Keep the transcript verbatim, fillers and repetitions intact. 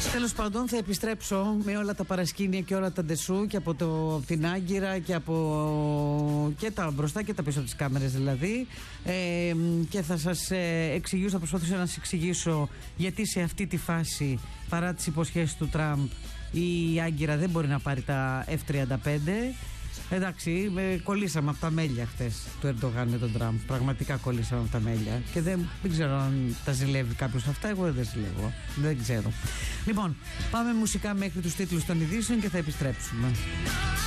Τέλος πάντων, θα επιστρέψω με όλα τα παρασκήνια και όλα τα ντεσού και από, το, από την Άγκυρα και από και τα μπροστά και τα πίσω από τις κάμερες δηλαδή, ε, και θα σας ε, εξηγήσω, θα προσπαθήσω να σας εξηγήσω γιατί σε αυτή τη φάση, παρά τις υποσχέσεις του Τραμπ, η Άγκυρα δεν μπορεί να πάρει τα εφ τριάντα πέντε. Εντάξει, με, κολλήσαμε από τα μέλια χτες του Ερντογάν με τον Τραμπ. Πραγματικά κολλήσαμε από τα μέλια. Και δεν, δεν ξέρω αν τα ζηλεύει κάποιος αυτά. Εγώ δεν ζηλεύω. Δεν ξέρω. Λοιπόν, πάμε μουσικά μέχρι τους τίτλους των ειδήσεων και θα επιστρέψουμε.